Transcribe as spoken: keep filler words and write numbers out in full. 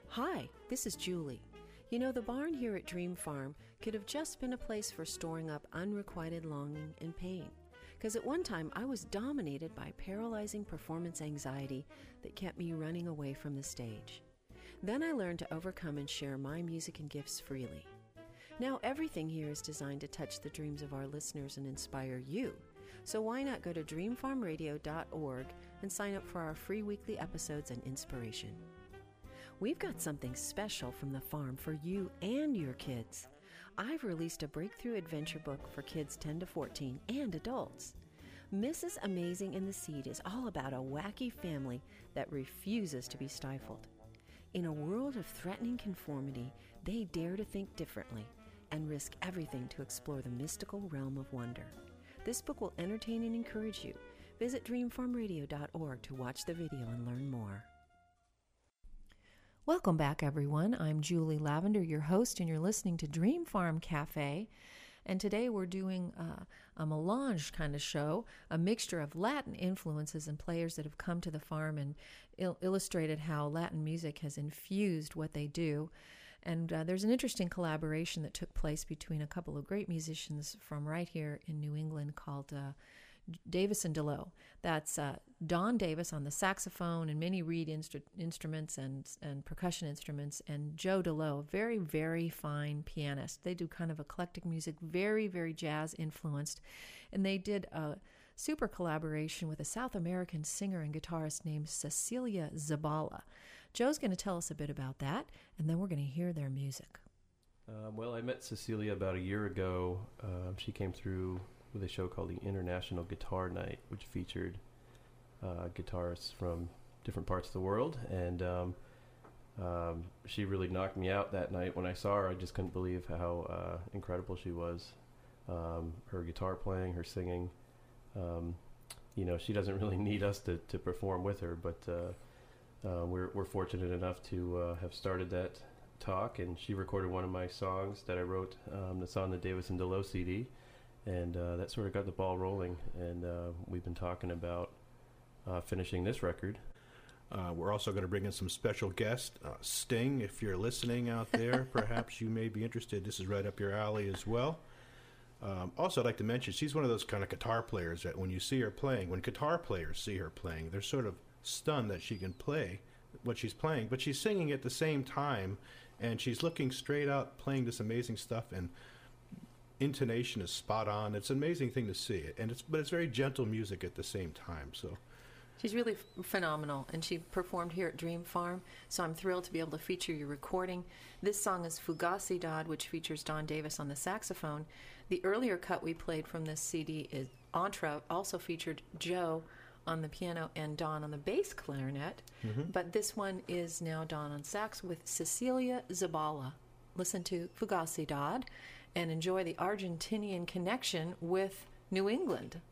Hi, this is Julie. You know, the barn here at Dream Farm could have just been a place for storing up unrequited longing and pain. Because at one time I was dominated by paralyzing performance anxiety that kept me running away from the stage. Then I learned to overcome and share my music and gifts freely. Now everything here is designed to touch the dreams of our listeners and inspire you. So why not go to dream farm radio dot org and sign up for our free weekly episodes and inspiration. We've got something special from the farm for you and your kids. I've released a breakthrough adventure book for kids ten to fourteen and adults. Missus Amazing and the Seed is all about a wacky family that refuses to be stifled. In a world of threatening conformity, they dare to think differently and risk everything to explore the mystical realm of wonder. This book will entertain and encourage you. Visit dream farm radio dot org to watch the video and learn more. Welcome back, everyone. I'm Julie Lavender, your host, and you're listening to Dream Farm Cafe. And today we're doing uh, a melange kind of show, a mixture of Latin influences and players that have come to the farm and il- illustrated how Latin music has infused what they do. And uh, there's an interesting collaboration that took place between a couple of great musicians from right here in New England called uh, Davis and DeLow. That's uh, Don Davis on the saxophone and many reed instru- instruments and and percussion instruments, and Joe DeLow, a very, very fine pianist. They do kind of eclectic music, very, very jazz influenced. And they did a super collaboration with a South American singer and guitarist named Cecilia Zabala. Joe's going to tell us a bit about that, and then we're going to hear their music. Uh, well, I met Cecilia about a year ago. Uh, she came through with a show called the International Guitar Night, which featured uh, guitarists from different parts of the world. And um, um, she really knocked me out that night. When I saw her, I just couldn't believe how uh, incredible she was. Um, her guitar playing, her singing. Um, you know, she doesn't really need us to, to perform with her, but uh, uh, we're, we're fortunate enough to uh, have started that talk. And she recorded one of my songs that I wrote um, that's on the Davis and DeLow C D. And uh, that sort of got the ball rolling, and uh, we've been talking about uh, finishing this record. Uh, we're also going to bring in some special guests. Uh, Sting, if you're listening out there, perhaps you may be interested. This is right up your alley as well. Um, also, I'd like to mention, she's one of those kind of guitar players that when you see her playing, when guitar players see her playing, they're sort of stunned that she can play what she's playing, but she's singing at the same time, and she's looking straight out, playing this amazing stuff, and intonation is spot on. It's an amazing thing to see, and it's but it's very gentle music at the same time. So she's really f- phenomenal, and she performed here at Dream Farm, so I'm thrilled to be able to feature your recording. This song is Fugacidad, which features Don Davis on the saxophone. The earlier cut we played from this C D is Entra, also featured Joe on the piano and Don on the bass clarinet, mm-hmm. but this one is now Don on sax with Cecilia Zabala. Listen to Fugacidad and enjoy the Argentinian connection with New England.